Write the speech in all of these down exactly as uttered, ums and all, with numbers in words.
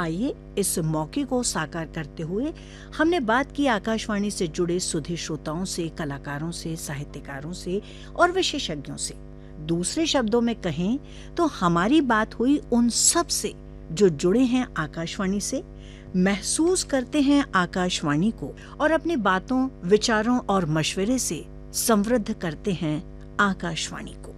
आइए इस मौके को साकार करते हुए हमने बात की आकाशवाणी से जुड़े सुधी श्रोताओं से, कलाकारों से, साहित्यकारों से और विशेषज्ञों से। दूसरे शब्दों में कहें तो हमारी बात हुई उन सब से जो जुड़े हैं आकाशवाणी से, महसूस करते हैं आकाशवाणी को और अपनी बातों, विचारों और मशवरे से समृद्ध करते हैं आकाशवाणी को।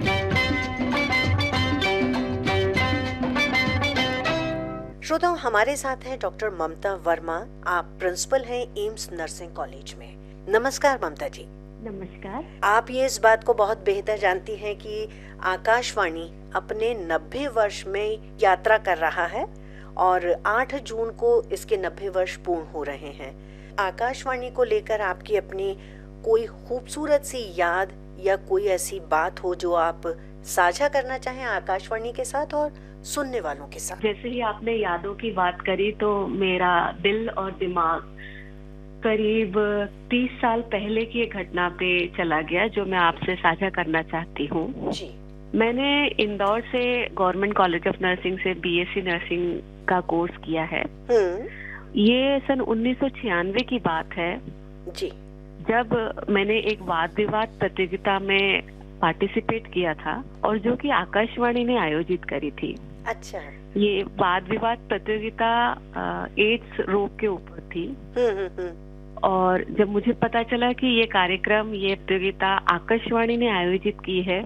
श्रोताओं, हमारे साथ हैं डॉक्टर ममता वर्मा। आप प्रिंसिपल हैं एम्स नर्सिंग कॉलेज में। नमस्कार ममता जी। नमस्कार। आप ये इस बात को बहुत बेहतर जानती हैं कि आकाशवाणी अपने नब्बे वर्ष में यात्रा कर रहा है और आठ जून को इसके नब्बे वर्ष पूर्ण हो रहे हैं। आकाशवाणी को लेकर आपकी अपनी कोई खूबसूरत सी याद या कोई ऐसी बात हो जो आप साझा करना चाहें आकाशवाणी के साथ और सुनने वालों के साथ? जैसे ही आपने यादों की बात करी तो मेरा दिल और दिमाग करीब तीस साल पहले की एक घटना पे चला गया जो मैं आपसे साझा करना चाहती हूँ। जी। मैंने इंदौर से गवर्नमेंट कॉलेज ऑफ नर्सिंग से बीएससी नर्सिंग का कोर्स किया है। ये सन उन्नीस सौ छियानवे की बात है जी, जब मैंने एक वाद विवाद प्रतियोगिता में पार्टिसिपेट किया था और जो कि आकाशवाणी ने आयोजित करी थी। अच्छा। ये वाद विवाद प्रतियोगिता एड्स रोग के ऊपर थी। और जब मुझे पता चला कि ये कार्यक्रम, ये प्रतियोगिता आकाशवाणी ने आयोजित की है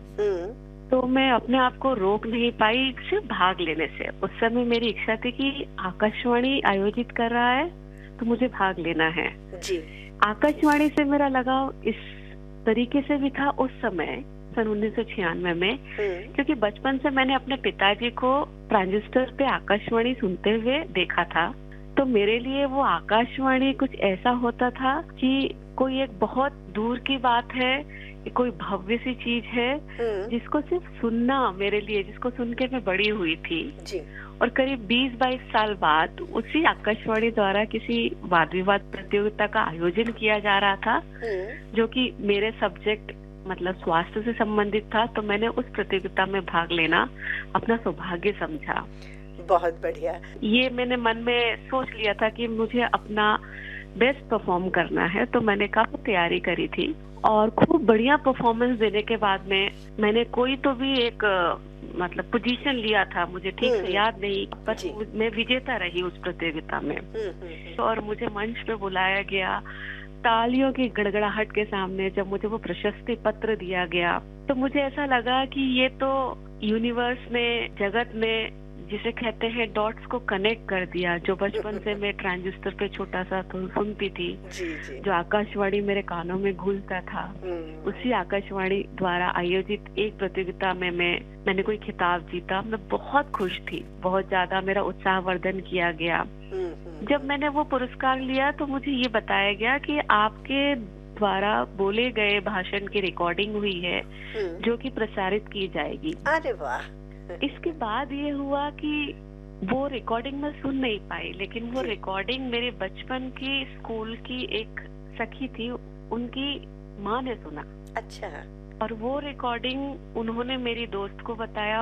तो मैं अपने आप को रोक नहीं पाई सिर्फ भाग लेने से। उस समय मेरी इच्छा थी कि आकाशवाणी आयोजित कर रहा है तो मुझे भाग लेना है जी। आकाशवाणी से मेरा लगाव इस तरीके से भी था उस समय सन उन्नीस सौ छियानवे में, क्योंकि बचपन से मैंने अपने पिताजी को ट्रांजिस्टर पे आकाशवाणी सुनते हुए देखा था। तो मेरे लिए वो आकाशवाणी कुछ ऐसा होता था कि कोई एक बहुत दूर की बात है, कोई भव्य सी चीज है जिसको सिर्फ सुनना मेरे लिए, जिसको सुन के मैं बड़ी हुई थी जी। और करीब बीस बाईस साल बाद उसी आकाशवाणी द्वारा किसी वाद विवाद प्रतियोगिता का आयोजन किया जा रहा था जो कि मेरे सब्जेक्ट मतलब स्वास्थ्य से संबंधित था। तो मैंने उस प्रतियोगिता में भाग लेना अपना सौभाग्य समझा। बहुत बढ़िया। ये मैंने मन में सोच लिया था कि मुझे अपना बेस्ट परफॉर्म करना है, तो मैंने काफी तैयारी करी थी और खूब बढ़िया परफॉर्मेंस देने के बाद में मैंने कोई तो भी एक मतलब पोजीशन लिया था, मुझे ठीक से याद नहीं, पर मैं विजेता रही उस प्रतियोगिता में। और मुझे मंच पे बुलाया गया तालियों की गड़गड़ाहट के सामने। जब मुझे वो प्रशस्ति पत्र दिया गया तो मुझे ऐसा लगा कि ये तो यूनिवर्स ने, जगत ने जिसे कहते हैं डॉट्स को कनेक्ट कर दिया। जो बचपन से मैं ट्रांजिस्टर पे छोटा सा तो सुनती थी जी, जी। जो आकाशवाणी मेरे कानों में घुलता था, उसी आकाशवाणी द्वारा आयोजित एक प्रतियोगिता में मैं मैंने कोई खिताब जीता। मैं बहुत खुश थी, बहुत ज्यादा मेरा उत्साहवर्धन किया गया। जब मैंने वो पुरस्कार लिया तो मुझे ये बताया गया कि आपके द्वारा बोले गए भाषण की रिकॉर्डिंग हुई है जो कि प्रसारित की जाएगी। अरे वाह। इसके बाद ये हुआ कि वो रिकॉर्डिंग मैं सुन नहीं पाई, लेकिन वो रिकॉर्डिंग मेरे बचपन की स्कूल की एक सखी थी, उनकी माँ ने सुना। अच्छा। और वो रिकॉर्डिंग उन्होंने मेरी दोस्त को बताया